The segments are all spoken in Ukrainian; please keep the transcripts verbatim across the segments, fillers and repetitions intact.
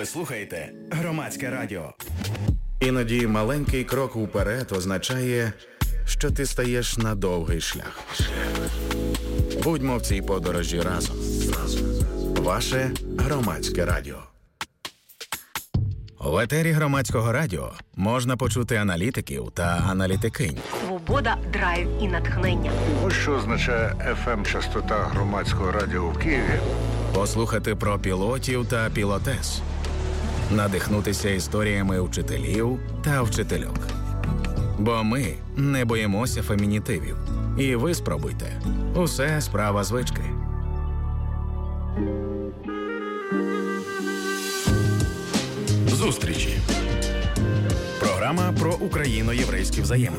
Ви слухаєте Громадське радіо. Іноді маленький крок уперед означає, що ти стаєш на довгий шлях. Будьмо в цій подорожі разом. Ваше Громадське радіо. В етері Громадського радіо можна почути аналітиків та аналітикинь. Свобода, драйв і натхнення. Ось що означає еф ем-частота Громадського радіо в Києві. Послухати про пілотів та пілотес. Надихнутися історіями вчителів та вчительок. Бо ми не боїмося фемінітивів. І ви спробуйте. Усе справа звички. Зустрічі. Програма про україно-єврейські взаємини.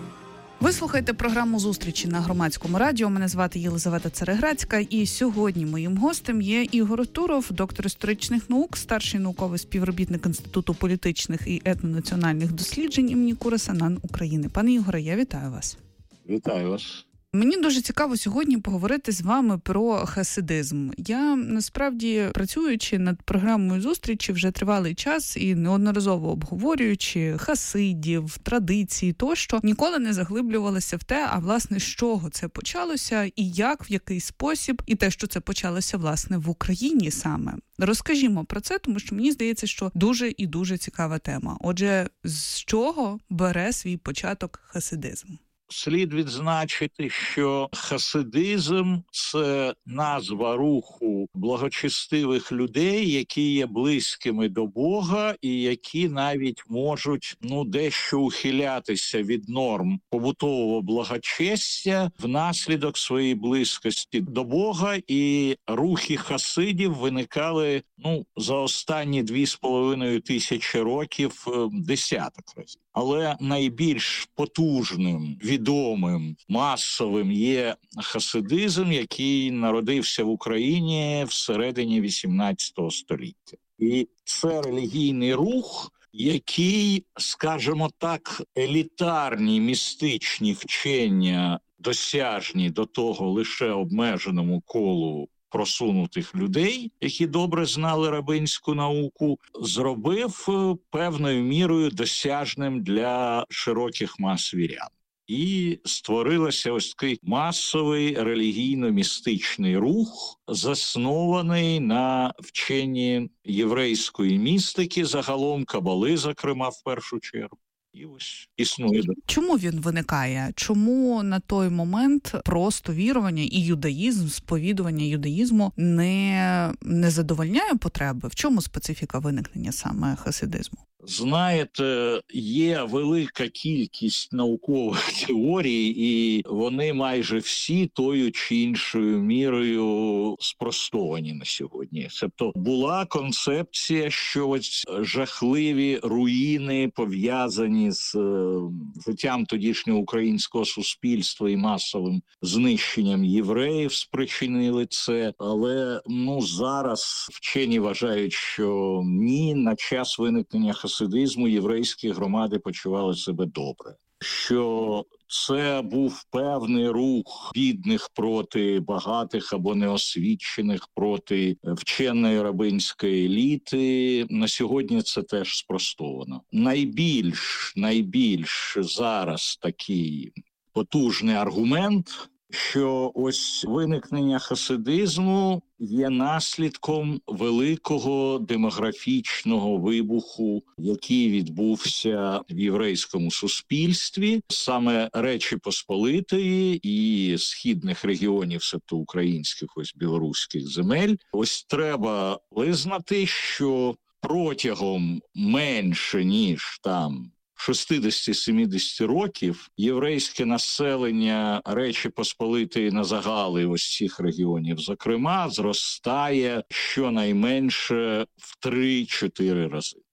Ви слухаєте програму «Зустрічі» на Громадському радіо. Мене звати Єлизавета Цереграцька. І сьогодні моїм гостем є Ігор Туров, доктор історичних наук, старший науковий співробітник Інституту політичних і етнонаціональних досліджень імені Кураса НАН України. Пане Ігоре, я вітаю вас. Вітаю вас. Мені дуже цікаво сьогодні поговорити з вами про хасидизм. Я, насправді, працюючи над програмою зустрічі вже тривалий час і неодноразово обговорюючи хасидів, традиції тощо, ніколи не заглиблювалася в те, а власне, з чого це почалося і як, в який спосіб, і те, що це почалося, власне, в Україні саме. Розкажімо про це, тому що мені здається, що дуже і дуже цікава тема. Отже, з чого бере свій початок хасидизм? Слід відзначити, що хасидизм – це назва руху благочестивих людей, які є близькими до Бога і які навіть можуть ну дещо ухилятися від норм побутового благочестя внаслідок своєї близькості до Бога. І рухи хасидів виникали ну за останні дві з половиною тисячі років десяток разів. Але найбільш потужним, відомим, масовим є хасидизм, який народився в Україні всередині вісімнадцятого століття. І це релігійний рух, який, скажімо так, елітарні містичні вчення, досяжні до того лише обмеженому колу просунутих людей, які добре знали рабинську науку, зробив певною мірою досяжним для широких мас вірян. І створилося ось такий масовий релігійно-містичний рух, заснований на вченні єврейської містики, загалом кабали, зокрема, в першу чергу. І ось існує. Чому він виникає? Чому на той момент просто вірування і юдаїзм, сповідування юдаїзму не, не задовольняє потреби? В чому специфіка виникнення саме хасидизму? Знаєте, є велика кількість наукових теорій, і вони майже всі тою чи іншою мірою спростовані на сьогодні. Тобто була концепція, що ось жахливі руїни, пов'язані з е, життям тодішнього українського суспільства і масовим знищенням євреїв, спричинили це. Але ну зараз вчені вважають, що ні, на час виникнення хасидизму єврейські громади почували себе добре. Що це був певний рух бідних проти багатих або неосвічених, проти вченої рабинської еліти. На сьогодні це теж спростовано. Найбільш, найбільш зараз такий потужний аргумент, що ось виникнення хасидизму є наслідком великого демографічного вибуху, який відбувся в єврейському суспільстві. Саме Речі Посполитої і східних регіонів, себто українських, ось білоруських земель. Ось треба визнати, що протягом менше, ніж там шістдесят-сімдесят років єврейське населення Речі Посполитої на загали ось цих регіонів, зокрема, зростає щонайменше в три-чотири рази.